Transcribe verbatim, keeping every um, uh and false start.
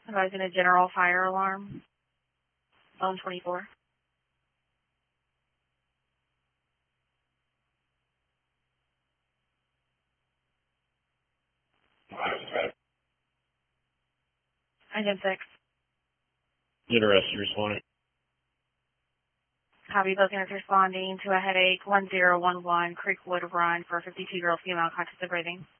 Advising a general fire alarm. Phone twenty-four. Engine six. Interested responding. Copy, both units responding to a headache one zero one one Creekwood Run for a fifty-two-year-old female conscious of breathing.